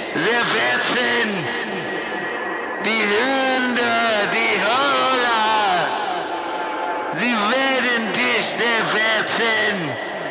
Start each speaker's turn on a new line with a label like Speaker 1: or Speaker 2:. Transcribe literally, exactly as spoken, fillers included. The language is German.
Speaker 1: zerfetzen. Die Hunde, die Horror, sie werden dich zerfetzen.